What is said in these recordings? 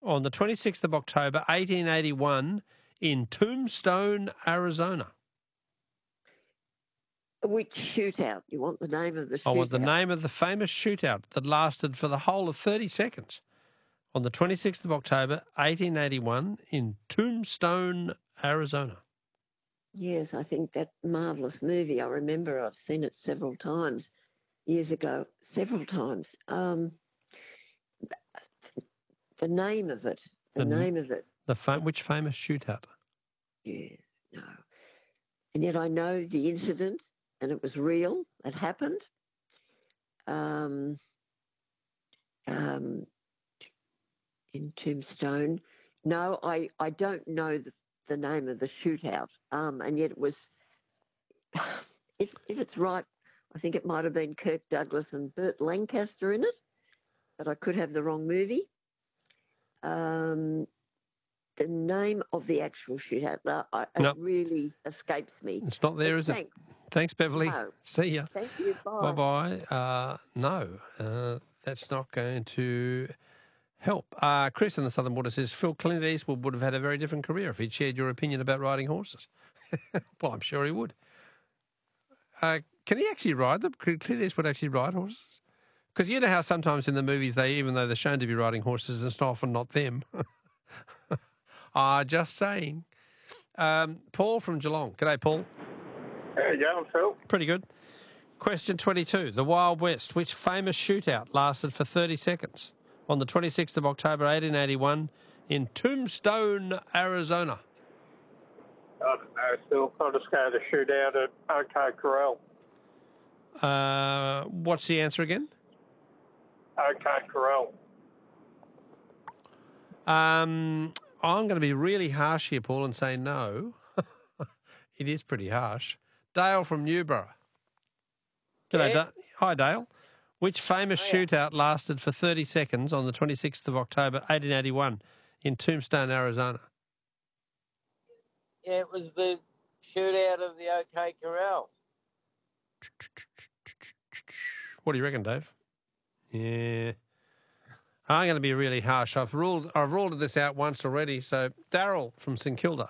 on the 26th of October, 1881, in Tombstone, Arizona? Which shootout? You want the name of the shootout? I want the name of the famous shootout that lasted for the whole of 30 seconds on the 26th of October, 1881, in Tombstone, Arizona. Yes, I think that marvellous movie. I remember I've seen it several times years ago, several times. The name of it, Which famous shootout? Yeah, no. And yet I know the incident, and it was real. It happened. In Tombstone. No, I don't know the name of the shootout. And yet it was, if it's right, I think it might have been Kirk Douglas and Burt Lancaster in it, but I could have the wrong movie. The name of the actual shootout, it really escapes me. It's not there, is it? Thanks, Beverly. No. See ya. Thank you. Bye. Bye-bye. No, that's not going to help. Chris in the Southern Water says, Phil, Clint Eastwood would have had a very different career if he'd shared your opinion about riding horses. Well, I'm sure he would. Can he actually ride them? Could Clint Eastwood actually ride horses? Because you know how sometimes in the movies, even though they're shown to be riding horses, it's often not them. Just saying. Paul from Geelong. G'day, Paul. How you going, Phil? Pretty good. Question 22. The Wild West. Which famous shootout lasted for 30 seconds on the 26th of October, 1881, in Tombstone, Arizona? I don't know, Phil. I'll just go to shootout at OK Corral. What's the answer again? OK Corral. I'm going to be really harsh here, Paul, and say no. It is pretty harsh. Dale from Newborough. G'day, Yeah. Hi, Dale. Which famous shootout lasted for 30 seconds on the 26th of October, 1881, in Tombstone, Arizona? Yeah, it was the shootout of the OK Corral. What do you reckon, Dave? Yeah. I'm going to be really harsh. I've ruled this out once already. So, Darryl from St Kilda.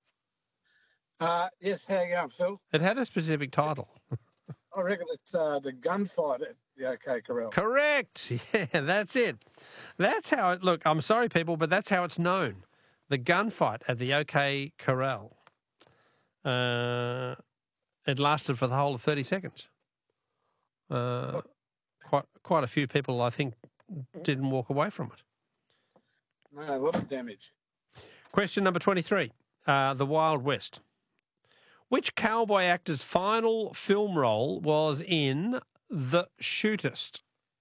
Yes, how you going, Phil? It had a specific title. I reckon it's the gunfight at the OK Corral. Correct. Yeah, that's it. That's how it... Look, I'm sorry, people, but that's how it's known. The gunfight at the OK Corral. It lasted for the whole of 30 seconds. Quite a few people, I think, didn't walk away from it. No, a lot of damage. Question number 23. The Wild West. Which cowboy actor's final film role was in The Shootist?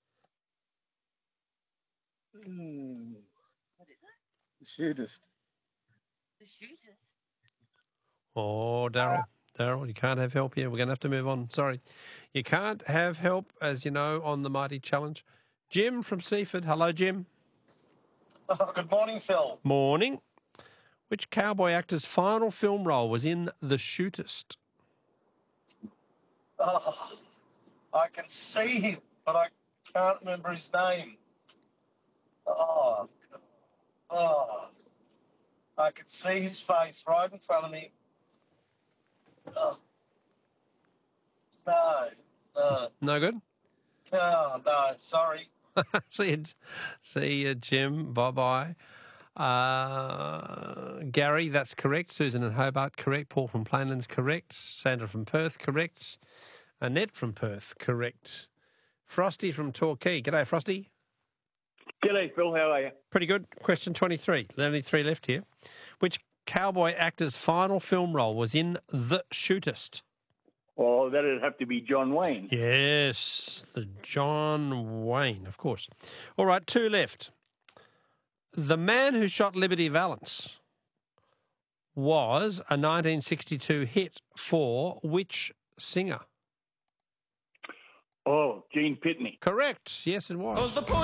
The Shootist. The Shootist. Oh, Darryl, you can't have help here. We're going to have to move on. Sorry. You can't have help, as you know, on the Mighty Challenge. Jim from Seaford. Hello, Jim. Oh, good morning, Phil. Morning. Which cowboy actor's final film role was in The Shootist? Oh, I can see him, but I can't remember his name. Oh, I can see his face right in front of me. Oh. No. No good? Oh, no, sorry. See you, Jim. Bye-bye. Gary, that's correct. Susan in Hobart, correct. Paul from Plainlands, correct. Sandra from Perth, correct. Annette from Perth, correct. Frosty from Torquay. G'day, Frosty. G'day, Phil. How are you? Pretty good. Question 23. There are only 3 left here. Which cowboy actor's final film role was in The Shootist? Well, that'd have to be John Wayne. Yes, the John Wayne, of course. All right, 2 left. The Man Who Shot Liberty Valance was a 1962 hit for which singer? Oh, Gene Pitney. Correct. Yes, it was.